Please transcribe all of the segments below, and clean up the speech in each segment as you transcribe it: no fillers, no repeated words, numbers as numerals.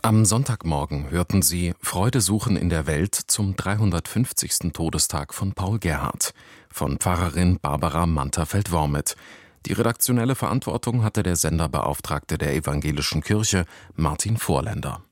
Am Sonntagmorgen hörten Sie Freude suchen in der Welt zum 350. Todestag von Paul Gerhardt von Pfarrerin Barbara Manterfeld-Wormit. Die redaktionelle Verantwortung hatte der Senderbeauftragte der Evangelischen Kirche, Martin Vorländer.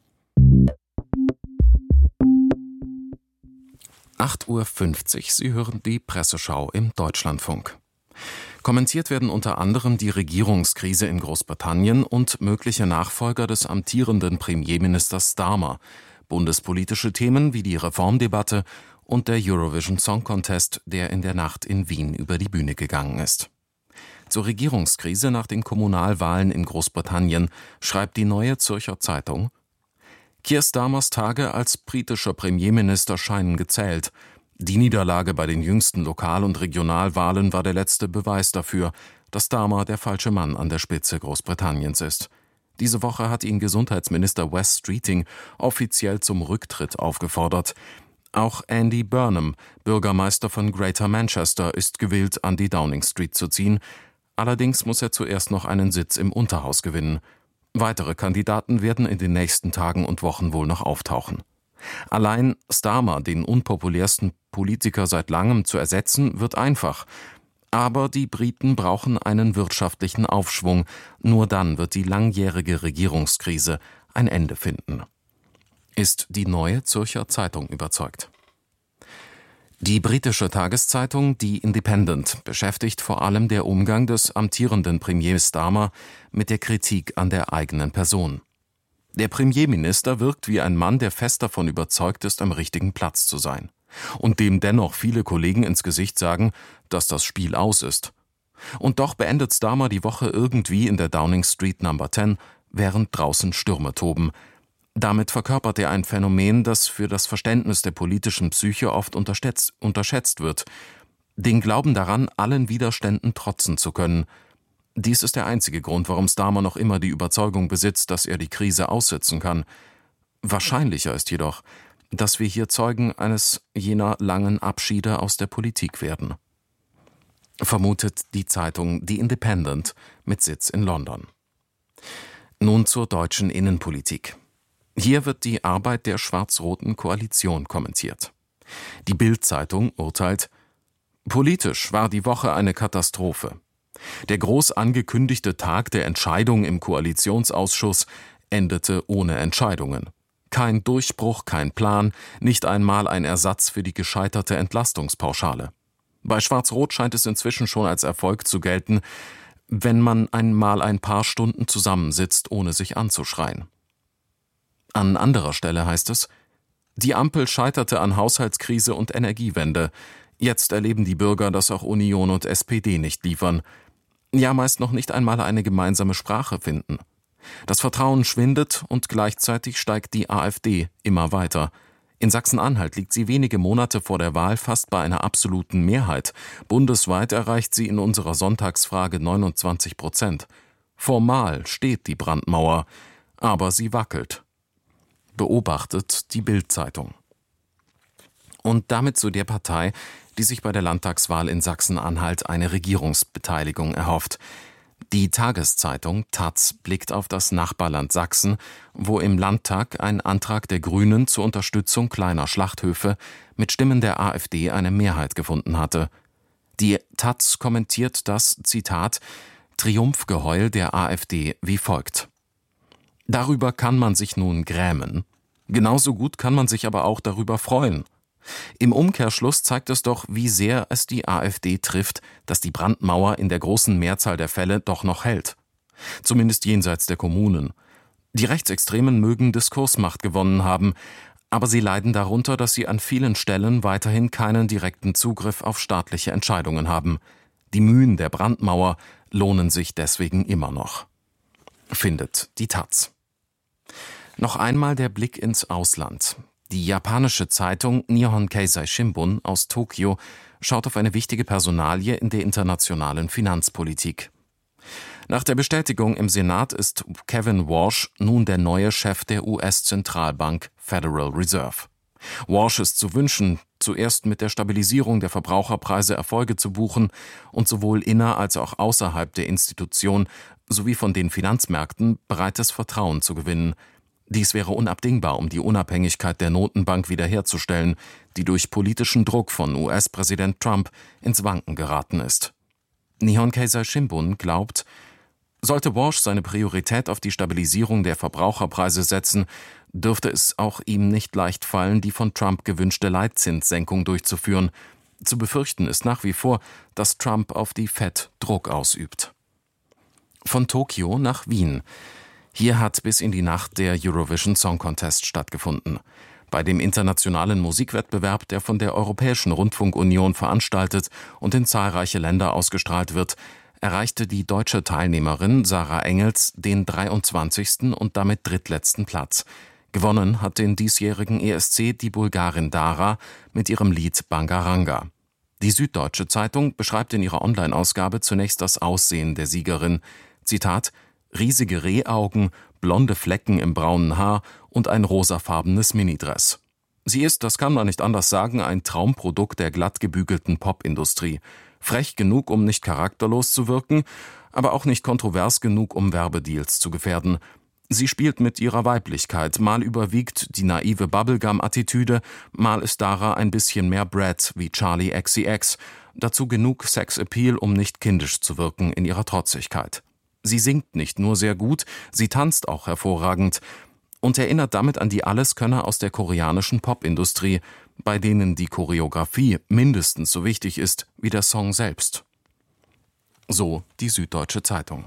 8:50 Uhr, Sie hören die Presseschau im Deutschlandfunk. Kommentiert werden unter anderem die Regierungskrise in Großbritannien und mögliche Nachfolger des amtierenden Premierministers Starmer, bundespolitische Themen wie die Reformdebatte und der Eurovision Song Contest, der in der Nacht in Wien über die Bühne gegangen ist. Zur Regierungskrise nach den Kommunalwahlen in Großbritannien schreibt die Neue Zürcher Zeitung: Keir Starmers Tage als britischer Premierminister scheinen gezählt. Die Niederlage bei den jüngsten Lokal- und Regionalwahlen war der letzte Beweis dafür, dass Starmer der falsche Mann an der Spitze Großbritanniens ist. Diese Woche hat ihn Gesundheitsminister Wes Streeting offiziell zum Rücktritt aufgefordert. Auch Andy Burnham, Bürgermeister von Greater Manchester, ist gewillt, an die Downing Street zu ziehen. Allerdings muss er zuerst noch einen Sitz im Unterhaus gewinnen. Weitere Kandidaten werden in den nächsten Tagen und Wochen wohl noch auftauchen. Allein Starmer, den unpopulärsten Politiker seit langem, zu ersetzen, wird einfach. Aber die Briten brauchen einen wirtschaftlichen Aufschwung. Nur dann wird die langjährige Regierungskrise ein Ende finden. Ist die Neue Zürcher Zeitung überzeugt. Die britische Tageszeitung The Independent beschäftigt vor allem der Umgang des amtierenden Premiers Starmer mit der Kritik an der eigenen Person. Der Premierminister wirkt wie ein Mann, der fest davon überzeugt ist, am richtigen Platz zu sein. Und dem dennoch viele Kollegen ins Gesicht sagen, dass das Spiel aus ist. Und doch beendet Starmer die Woche irgendwie in der Downing Street No. 10, während draußen Stürme toben. Damit verkörpert er ein Phänomen, das für das Verständnis der politischen Psyche oft unterschätzt wird. Den Glauben daran, allen Widerständen trotzen zu können. Dies ist der einzige Grund, warum Starmer noch immer die Überzeugung besitzt, dass er die Krise aussitzen kann. Wahrscheinlicher ist jedoch, dass wir hier Zeugen eines jener langen Abschiede aus der Politik werden. Vermutet die Zeitung The Independent mit Sitz in London. Nun zur deutschen Innenpolitik. Hier wird die Arbeit der schwarz-roten Koalition kommentiert. Die Bild-Zeitung urteilt: Politisch war die Woche eine Katastrophe. Der groß angekündigte Tag der Entscheidung im Koalitionsausschuss endete ohne Entscheidungen. Kein Durchbruch, kein Plan, nicht einmal ein Ersatz für die gescheiterte Entlastungspauschale. Bei Schwarz-Rot scheint es inzwischen schon als Erfolg zu gelten, wenn man einmal ein paar Stunden zusammensitzt, ohne sich anzuschreien. An anderer Stelle heißt es: Die Ampel scheiterte an Haushaltskrise und Energiewende. Jetzt erleben die Bürger, dass auch Union und SPD nicht liefern. Ja, meist noch nicht einmal eine gemeinsame Sprache finden. Das Vertrauen schwindet und gleichzeitig steigt die AfD immer weiter. In Sachsen-Anhalt liegt sie wenige Monate vor der Wahl fast bei einer absoluten Mehrheit. Bundesweit erreicht sie in unserer Sonntagsfrage 29%. Formal steht die Brandmauer, aber sie wackelt. Beobachtet die Bild-Zeitung. Und damit zu der Partei, die sich bei der Landtagswahl in Sachsen-Anhalt eine Regierungsbeteiligung erhofft. Die Tageszeitung taz blickt auf das Nachbarland Sachsen, wo im Landtag ein Antrag der Grünen zur Unterstützung kleiner Schlachthöfe mit Stimmen der AfD eine Mehrheit gefunden hatte. Die taz kommentiert das, Zitat, Triumphgeheul der AfD wie folgt: Darüber kann man sich nun grämen. Genauso gut kann man sich aber auch darüber freuen. Im Umkehrschluss zeigt es doch, wie sehr es die AfD trifft, dass die Brandmauer in der großen Mehrzahl der Fälle doch noch hält. Zumindest jenseits der Kommunen. Die Rechtsextremen mögen Diskursmacht gewonnen haben, aber sie leiden darunter, dass sie an vielen Stellen weiterhin keinen direkten Zugriff auf staatliche Entscheidungen haben. Die Mühen der Brandmauer lohnen sich deswegen immer noch. Findet die taz. Noch einmal der Blick ins Ausland. Die japanische Zeitung Nihon Keizai Shimbun aus Tokio schaut auf eine wichtige Personalie in der internationalen Finanzpolitik. Nach der Bestätigung im Senat ist Kevin Walsh nun der neue Chef der US-Zentralbank Federal Reserve. Walsh ist zu wünschen, zuerst mit der Stabilisierung der Verbraucherpreise Erfolge zu buchen und sowohl inner- als auch außerhalb der Institution sowie von den Finanzmärkten breites Vertrauen zu gewinnen. Dies wäre unabdingbar, um die Unabhängigkeit der Notenbank wiederherzustellen, die durch politischen Druck von US-Präsident Trump ins Wanken geraten ist. Nihon Keizai Shimbun glaubt, sollte Walsh seine Priorität auf die Stabilisierung der Verbraucherpreise setzen, dürfte es auch ihm nicht leicht fallen, die von Trump gewünschte Leitzinssenkung durchzuführen. Zu befürchten ist nach wie vor, dass Trump auf die Fed Druck ausübt. Von Tokio nach Wien. Hier hat bis in die Nacht der Eurovision Song Contest stattgefunden. Bei dem internationalen Musikwettbewerb, der von der Europäischen Rundfunkunion veranstaltet und in zahlreiche Länder ausgestrahlt wird, erreichte die deutsche Teilnehmerin Sarah Engels den 23. und damit drittletzten Platz. Gewonnen hat den diesjährigen ESC die Bulgarin Dara mit ihrem Lied Bangaranga. Die Süddeutsche Zeitung beschreibt in ihrer Online-Ausgabe zunächst das Aussehen der Siegerin. Zitat: riesige Rehaugen, blonde Flecken im braunen Haar und ein rosafarbenes Minidress. Sie ist, das kann man nicht anders sagen, ein Traumprodukt der glatt gebügelten Popindustrie. Frech genug, um nicht charakterlos zu wirken, aber auch nicht kontrovers genug, um Werbedeals zu gefährden. Sie spielt mit ihrer Weiblichkeit, mal überwiegt die naive Bubblegum-Attitüde, mal ist Dara ein bisschen mehr Brad wie Charli XCX, dazu genug Sexappeal, um nicht kindisch zu wirken in ihrer Trotzigkeit. Sie singt nicht nur sehr gut, sie tanzt auch hervorragend und erinnert damit an die Alleskönner aus der koreanischen Popindustrie, bei denen die Choreografie mindestens so wichtig ist wie der Song selbst. So die Süddeutsche Zeitung.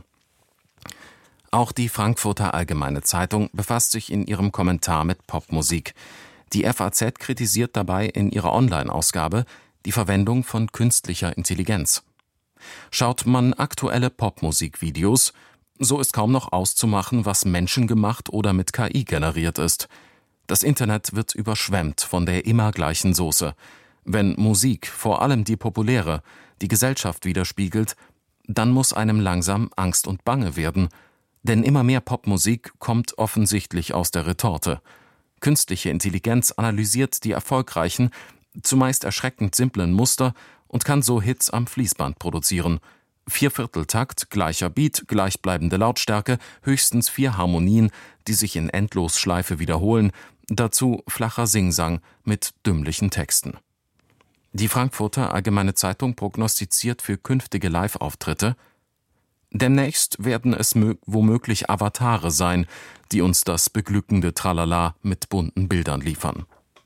Auch die Frankfurter Allgemeine Zeitung befasst sich in ihrem Kommentar mit Popmusik. Die FAZ kritisiert dabei in ihrer Online-Ausgabe die Verwendung von künstlicher Intelligenz. Schaut man aktuelle Popmusikvideos, so ist kaum noch auszumachen, was menschengemacht oder mit KI generiert ist. Das Internet wird überschwemmt von der immer gleichen Soße. Wenn Musik, vor allem die populäre, die Gesellschaft widerspiegelt, dann muss einem langsam Angst und Bange werden. Denn immer mehr Popmusik kommt offensichtlich aus der Retorte. Künstliche Intelligenz analysiert die erfolgreichen, zumeist erschreckend simplen Muster und kann so Hits am Fließband produzieren. 4/4-Takt, gleicher Beat, gleichbleibende Lautstärke, höchstens 4 Harmonien, die sich in Endlosschleife wiederholen, dazu flacher Singsang mit dümmlichen Texten. Die Frankfurter Allgemeine Zeitung prognostiziert für künftige Live-Auftritte: demnächst werden es womöglich Avatare sein, die uns das beglückende Tralala mit bunten Bildern liefern.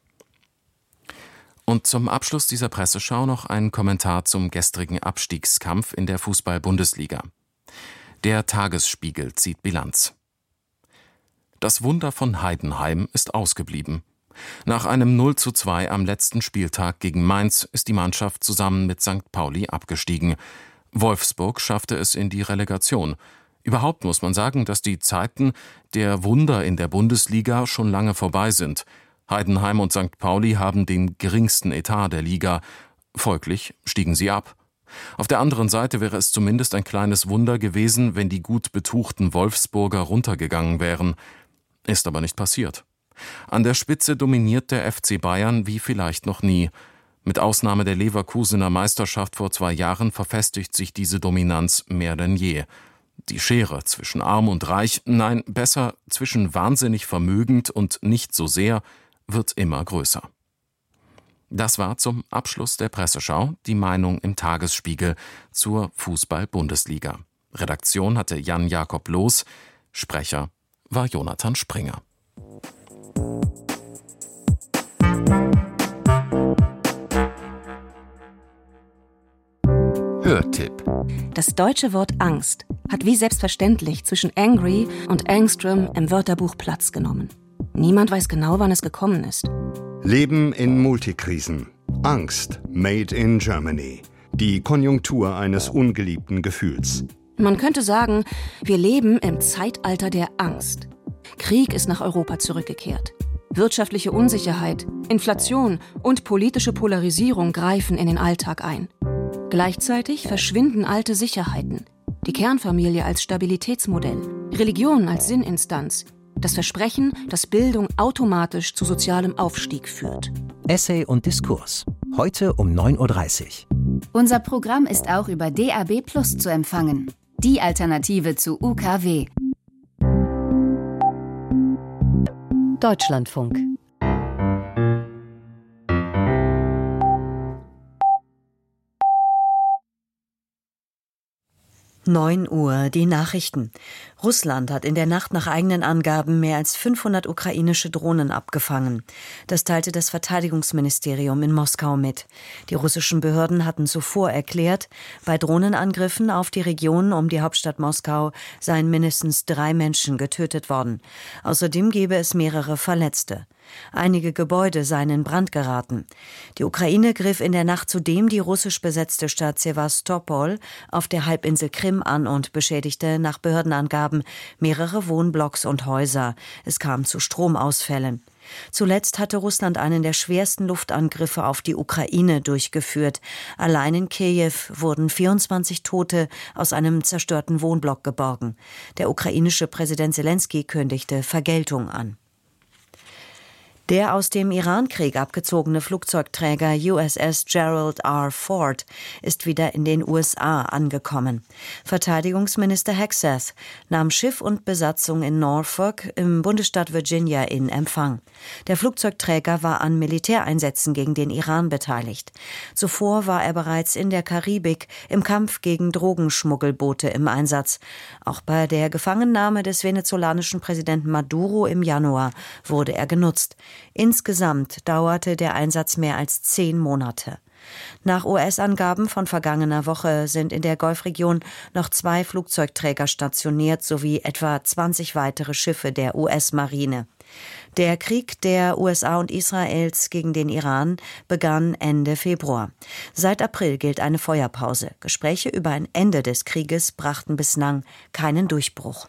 Und zum Abschluss dieser Presseschau noch ein Kommentar zum gestrigen Abstiegskampf in der Fußball-Bundesliga. Der Tagesspiegel zieht Bilanz. Das Wunder von Heidenheim ist ausgeblieben. Nach einem 0:2 am letzten Spieltag gegen Mainz ist die Mannschaft zusammen mit St. Pauli abgestiegen. Wolfsburg schaffte es in die Relegation. Überhaupt muss man sagen, dass die Zeiten der Wunder in der Bundesliga schon lange vorbei sind. Heidenheim und St. Pauli haben den geringsten Etat der Liga. Folglich stiegen sie ab. Auf der anderen Seite wäre es zumindest ein kleines Wunder gewesen, wenn die gut betuchten Wolfsburger runtergegangen wären. Ist aber nicht passiert. An der Spitze dominiert der FC Bayern wie vielleicht noch nie. Mit Ausnahme der Leverkusener Meisterschaft vor 2 Jahren verfestigt sich diese Dominanz mehr denn je. Die Schere zwischen arm und reich, nein, besser zwischen wahnsinnig vermögend und nicht so sehr, wird immer größer. Das war zum Abschluss der Presseschau die Meinung im Tagesspiegel zur Fußball-Bundesliga. Redaktion hatte Jan-Jakob Loos, Sprecher war Jonathan Springer. Hörtipp. Das deutsche Wort Angst hat wie selbstverständlich zwischen angry und Angstrom im Wörterbuch Platz genommen. Niemand weiß genau, wann es gekommen ist. Leben in Multikrisen. Angst, made in Germany. Die Konjunktur eines ungeliebten Gefühls. Man könnte sagen, wir leben im Zeitalter der Angst. Krieg ist nach Europa zurückgekehrt. Wirtschaftliche Unsicherheit, Inflation und politische Polarisierung greifen in den Alltag ein. Gleichzeitig verschwinden alte Sicherheiten. Die Kernfamilie als Stabilitätsmodell, Religion als Sinninstanz, das Versprechen, dass Bildung automatisch zu sozialem Aufstieg führt. Essay und Diskurs. Heute um 9:30 Uhr. Unser Programm ist auch über DAB+ zu empfangen. Die Alternative zu UKW. Deutschlandfunk. 9 Uhr, die Nachrichten. Russland hat in der Nacht nach eigenen Angaben mehr als 500 ukrainische Drohnen abgefangen. Das teilte das Verteidigungsministerium in Moskau mit. Die russischen Behörden hatten zuvor erklärt, bei Drohnenangriffen auf die Region um die Hauptstadt Moskau seien mindestens 3 Menschen getötet worden. Außerdem gebe es mehrere Verletzte. Einige Gebäude seien in Brand geraten. Die Ukraine griff in der Nacht zudem die russisch besetzte Stadt Sewastopol auf der Halbinsel Krim an und beschädigte nach Behördenangaben mehrere Wohnblocks und Häuser. Es kam zu Stromausfällen. Zuletzt hatte Russland einen der schwersten Luftangriffe auf die Ukraine durchgeführt. Allein in Kiew wurden 24 Tote aus einem zerstörten Wohnblock geborgen. Der ukrainische Präsident Selenskyj kündigte Vergeltung an. Der aus dem Irankrieg abgezogene Flugzeugträger USS Gerald R. Ford ist wieder in den USA angekommen. Verteidigungsminister Hegseth nahm Schiff und Besatzung in Norfolk im Bundesstaat Virginia in Empfang. Der Flugzeugträger war an Militäreinsätzen gegen den Iran beteiligt. Zuvor war er bereits in der Karibik im Kampf gegen Drogenschmuggelboote im Einsatz. Auch bei der Gefangennahme des venezolanischen Präsidenten Maduro im Januar wurde er genutzt. Insgesamt dauerte der Einsatz mehr als 10 Monate. Nach US-Angaben von vergangener Woche sind in der Golfregion noch 2 Flugzeugträger stationiert sowie etwa 20 weitere Schiffe der US-Marine. Der Krieg der USA und Israels gegen den Iran begann Ende Februar. Seit April gilt eine Feuerpause. Gespräche über ein Ende des Krieges brachten bislang keinen Durchbruch.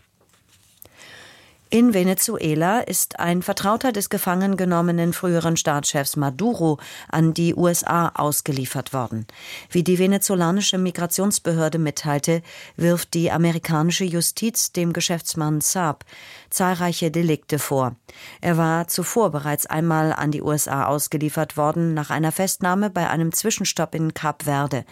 In Venezuela ist ein Vertrauter des gefangen genommenen früheren Staatschefs Maduro an die USA ausgeliefert worden. Wie die venezolanische Migrationsbehörde mitteilte, wirft die amerikanische Justiz dem Geschäftsmann Saab zahlreiche Delikte vor. Er war zuvor bereits einmal an die USA ausgeliefert worden, nach einer Festnahme bei einem Zwischenstopp in Kap Verde.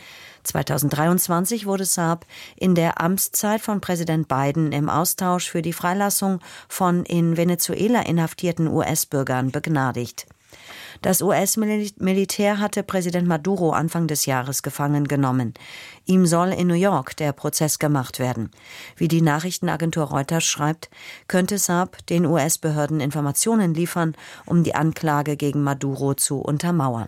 2023 wurde Saab in der Amtszeit von Präsident Biden im Austausch für die Freilassung von in Venezuela inhaftierten US-Bürgern begnadigt. Das US-Militär hatte Präsident Maduro Anfang des Jahres gefangen genommen. Ihm soll in New York der Prozess gemacht werden. Wie die Nachrichtenagentur Reuters schreibt, könnte Saab den US-Behörden Informationen liefern, um die Anklage gegen Maduro zu untermauern.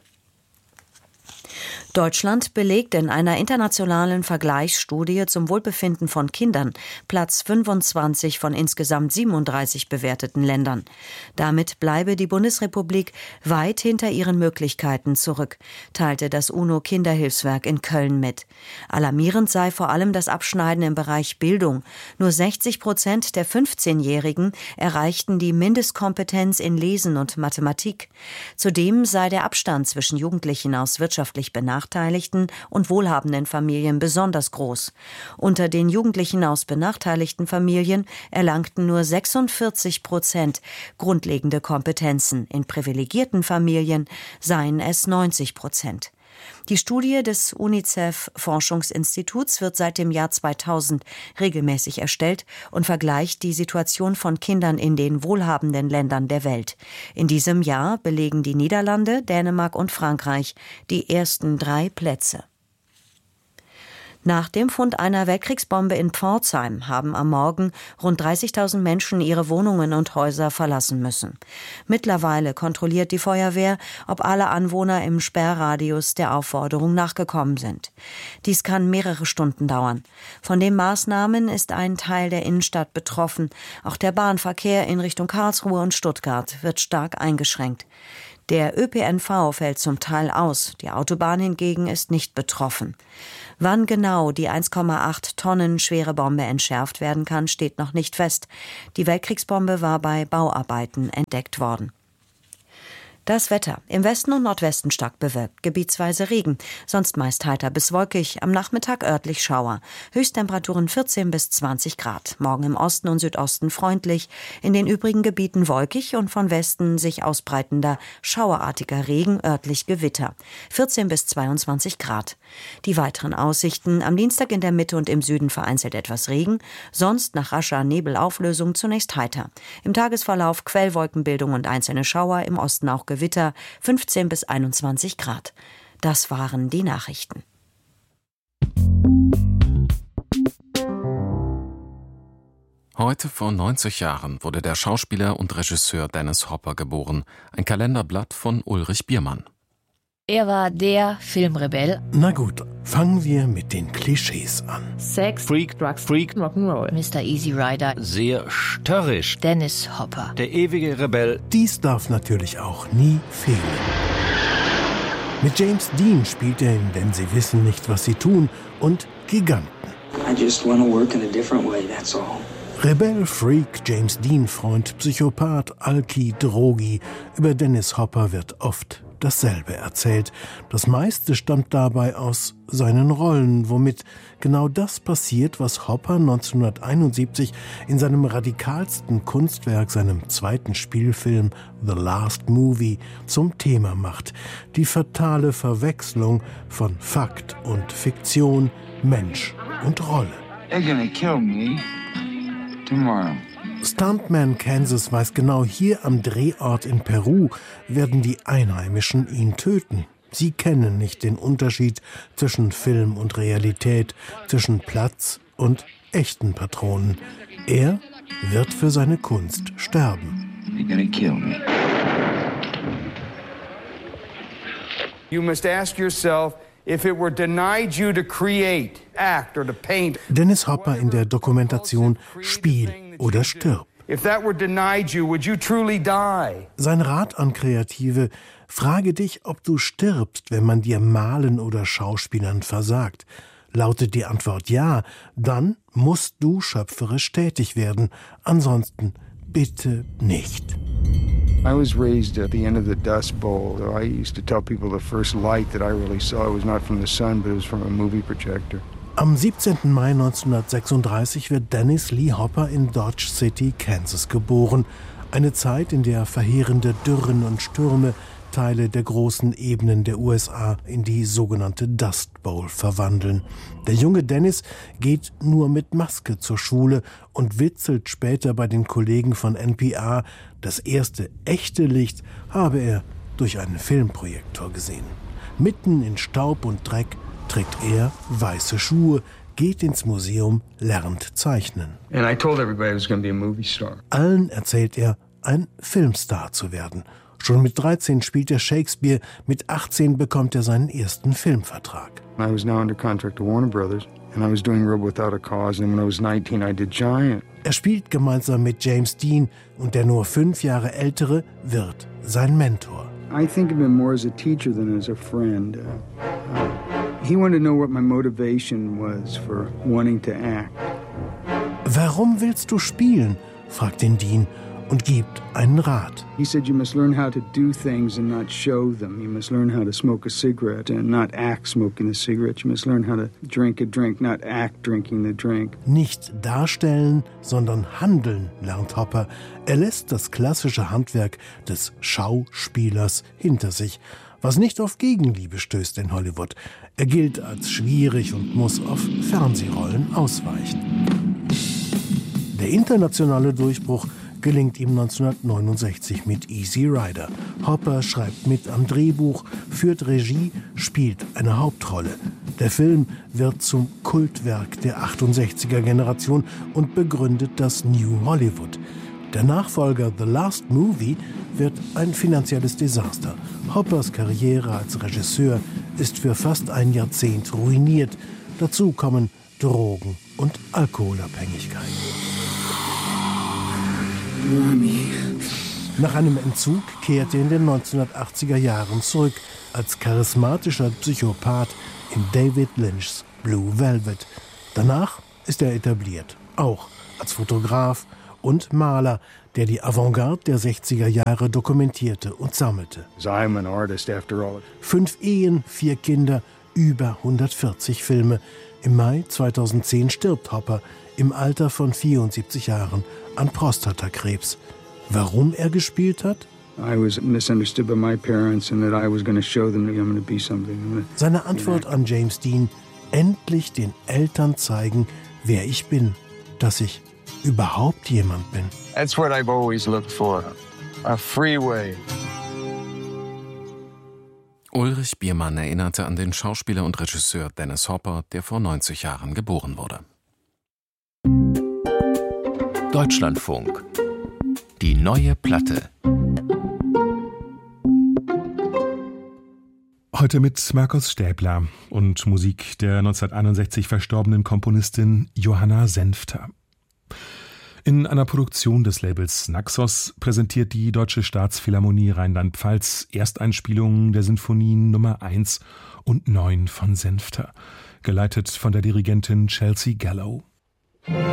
Deutschland belegt in einer internationalen Vergleichsstudie zum Wohlbefinden von Kindern Platz 25 von insgesamt 37 bewerteten Ländern. Damit bleibe die Bundesrepublik weit hinter ihren Möglichkeiten zurück, teilte das UNO-Kinderhilfswerk in Köln mit. Alarmierend sei vor allem das Abschneiden im Bereich Bildung. Nur 60% der 15-Jährigen erreichten die Mindestkompetenz in Lesen und Mathematik. Zudem sei der Abstand zwischen Jugendlichen aus wirtschaftlich benachteiligten und wohlhabenden Familien besonders groß. Unter den Jugendlichen aus benachteiligten Familien erlangten nur 46% grundlegende Kompetenzen. In privilegierten Familien seien es 90%. Die Studie des UNICEF-Forschungsinstituts wird seit dem Jahr 2000 regelmäßig erstellt und vergleicht die Situation von Kindern in den wohlhabenden Ländern der Welt. In diesem Jahr belegen die Niederlande, Dänemark und Frankreich die ersten 3 Plätze. Nach dem Fund einer Weltkriegsbombe in Pforzheim haben am Morgen rund 30.000 Menschen ihre Wohnungen und Häuser verlassen müssen. Mittlerweile kontrolliert die Feuerwehr, ob alle Anwohner im Sperrradius der Aufforderung nachgekommen sind. Dies kann mehrere Stunden dauern. Von den Maßnahmen ist ein Teil der Innenstadt betroffen. Auch der Bahnverkehr in Richtung Karlsruhe und Stuttgart wird stark eingeschränkt. Der ÖPNV fällt zum Teil aus, die Autobahn hingegen ist nicht betroffen. Wann genau die 1,8 Tonnen schwere Bombe entschärft werden kann, steht noch nicht fest. Die Weltkriegsbombe war bei Bauarbeiten entdeckt worden. Das Wetter. Im Westen und Nordwesten stark bewölkt, gebietsweise Regen. Sonst meist heiter bis wolkig, am Nachmittag örtlich Schauer. Höchsttemperaturen 14 bis 20 Grad. Morgen im Osten und Südosten freundlich, in den übrigen Gebieten wolkig und von Westen sich ausbreitender, schauerartiger Regen, örtlich Gewitter. 14 bis 22 Grad. Die weiteren Aussichten. Am Dienstag in der Mitte und im Süden vereinzelt etwas Regen. Sonst nach rascher Nebelauflösung zunächst heiter. Im Tagesverlauf Quellwolkenbildung und einzelne Schauer, im Osten auch Gewitter, 15 bis 21 Grad. Das waren die Nachrichten. Heute vor 90 Jahren wurde der Schauspieler und Regisseur Dennis Hopper geboren. Ein Kalenderblatt von Ulrich Biermann. Er war der Filmrebell. Na gut, fangen wir mit den Klischees an. Sex, Freak, Drugs, Freak, Rock'n'Roll. Mr. Easy Rider. Sehr störrisch. Dennis Hopper. Der ewige Rebell. Dies darf natürlich auch nie fehlen. Mit James Dean spielt er in Denn sie wissen nicht, was sie tun und Giganten. I just want to work in a different way, that's all. Rebell, Freak, James Dean-Freund, Psychopath, Alki, Drogi. Über Dennis Hopper wird oft dasselbe erzählt. Das meiste stammt dabei aus seinen Rollen, womit genau das passiert, was Hopper 1971 in seinem radikalsten Kunstwerk, seinem zweiten Spielfilm The Last Movie, zum Thema macht. Die fatale Verwechslung von Fakt und Fiktion, Mensch und Rolle. They're gonna kill me tomorrow. Stuntman Kansas weiß genau, hier am Drehort in Peru werden die Einheimischen ihn töten. Sie kennen nicht den Unterschied zwischen Film und Realität, zwischen Platz und echten Patronen. Er wird für seine Kunst sterben. They're gonna kill me. You must ask yourself, if it were denied you to create, act or to paint. Dennis Hopper in der Dokumentation Spiel oder stirb. If that were denied you, would you truly die? Sein Rat an Kreative: Frage dich, ob du stirbst, wenn man dir Malen oder Schauspielern versagt. Lautet die Antwort ja, dann musst du schöpferisch tätig werden. Ansonsten bitte nicht. I was raised at the end of the Dust Bowl. I used to tell people the first light that I really saw was not from the sun, but it was from a movie projector. Am 17. Mai 1936 wird Dennis Lee Hopper in Dodge City, Kansas geboren. Eine Zeit, in der verheerende Dürren und Stürme Teile der großen Ebenen der USA in die sogenannte Dust Bowl verwandeln. Der junge Dennis geht nur mit Maske zur Schule und witzelt später bei den Kollegen von NPR, das erste echte Licht habe er durch einen Filmprojektor gesehen. Mitten in Staub und Dreck trägt er weiße Schuhe, geht ins Museum, lernt zeichnen. And I told everybody I was going to be a movie star. Allen erzählt er, ein Filmstar zu werden. Schon mit 13 spielt er Shakespeare, mit 18 bekommt er seinen ersten Filmvertrag. I was now under contract to Warner Brothers and I was doing Rebel Without a Cause, and when I was 19 I did Giant. Er spielt gemeinsam mit James Dean und der nur 5 Jahre ältere wird sein Mentor. I think of him more as a teacher than as a friend. He wanted to know what my motivation was for wanting to act. Warum willst du spielen? Fragt ihn Dean und gibt einen Rat. He said you must learn how to do things and not show them. You must learn how to smoke a cigarette and not act smoking the cigarette. You must learn how to drink a drink, not act drinking the drink. Nicht darstellen, sondern handeln, lernt Hopper. Er lässt das klassische Handwerk des Schauspielers hinter sich, was nicht auf Gegenliebe stößt in Hollywood. Er gilt als schwierig und muss auf Fernsehrollen ausweichen. Der internationale Durchbruch gelingt ihm 1969 mit Easy Rider. Hopper schreibt mit am Drehbuch, führt Regie, spielt eine Hauptrolle. Der Film wird zum Kultwerk der 68er-Generation und begründet das New Hollywood. Der Nachfolger The Last Movie wird ein finanzielles Desaster. Hoppers Karriere als Regisseur ist für fast ein Jahrzehnt ruiniert. Dazu kommen Drogen- und Alkoholabhängigkeit. Nach einem Entzug kehrt er in den 1980er Jahren zurück als charismatischer Psychopath in David Lynchs Blue Velvet. Danach ist er etabliert, auch als Fotograf und Maler, der die Avantgarde der 60er Jahre dokumentierte und sammelte. 5 Ehen, 4 Kinder, über 140 Filme. Im Mai 2010 stirbt Hopper im Alter von 74 Jahren an Prostatakrebs. Warum er gespielt hat? Seine Antwort an James Dean: endlich den Eltern zeigen, wer ich bin, dass ich überhaupt jemand bin. That's what I've always looked for. A freeway. Ulrich Biermann erinnerte an den Schauspieler und Regisseur Dennis Hopper, der vor 90 Jahren geboren wurde. Deutschlandfunk. Die neue Platte. Heute mit Markus Stäbler und Musik der 1961 verstorbenen Komponistin Johanna Senfter. In einer Produktion des Labels Naxos präsentiert die Deutsche Staatsphilharmonie Rheinland-Pfalz Ersteinspielungen der Sinfonien Nummer 1 und 9 von Senfter, geleitet von der Dirigentin Chelsea Gallo.